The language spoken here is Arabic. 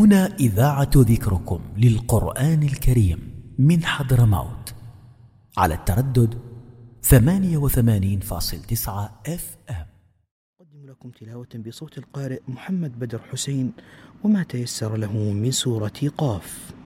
هنا إذاعة ذكركم للقرآن الكريم من حضرموت على التردد 88.9 FM. أقدم لكم تلاوة بصوت القارئ محمد بدر حسين وما تيسر له من سورة قاف.